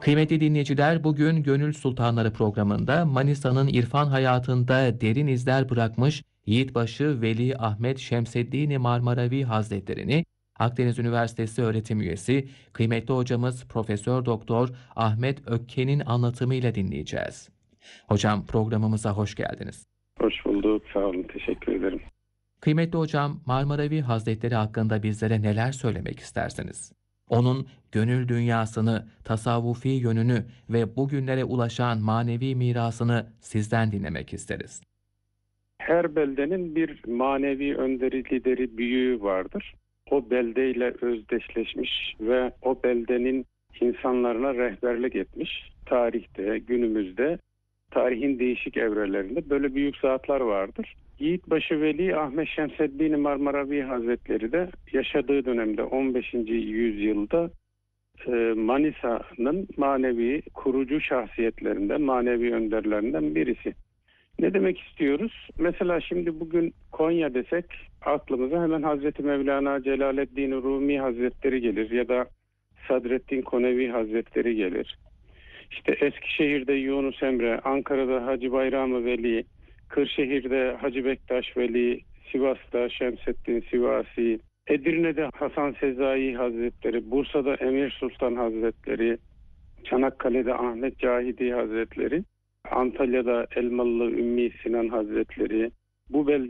Kıymetli dinleyiciler, bugün Gönül Sultanları programında Manisa'nın irfan hayatında derin izler bırakmış Yiğitbaşı Veli Ahmet Şemseddin Marmaravi Hazretlerini, Akdeniz Üniversitesi öğretim üyesi kıymetli hocamız Profesör Doktor Ahmet Ökken'in anlatımıyla dinleyeceğiz. Hocam, programımıza hoş geldiniz. Hoş bulduk. Sağ olun. Teşekkür ederim. Kıymetli hocam, Marmaravi Hazretleri hakkında bizlere neler söylemek istersiniz? Onun gönül dünyasını, tasavvufi yönünü ve bugünlere ulaşan manevi mirasını sizden dinlemek isteriz. Her beldenin bir manevi önderi, lideri, büyüğü vardır. O beldeyle özdeşleşmiş ve o beldenin insanlarına rehberlik etmiş. Tarihte, günümüzde, tarihin değişik evrelerinde böyle büyük zatlar vardır. Yiğitbaşı Veli Ahmet Şemseddin Marmaravi Hazretleri de yaşadığı dönemde 15. yüzyılda Manisa'nın manevi kurucu şahsiyetlerinden, manevi önderlerinden birisi. Ne demek istiyoruz? Mesela şimdi bugün Konya desek aklımıza hemen Hazreti Mevlana Celaleddin Rumi Hazretleri gelir ya da Sadreddin Konevi Hazretleri gelir. İşte Eskişehir'de Yunus Emre, Ankara'da Hacı Bayram Veli, Kırşehir'de Hacı Bektaş Veli, Sivas'ta Şemseddin Sivasi, Edirne'de Hasan Sezai Hazretleri, Bursa'da Emir Sultan Hazretleri, Çanakkale'de Ahmet Cahidi Hazretleri, Antalya'da Elmalı Ümmi Sinan Hazretleri, bu belde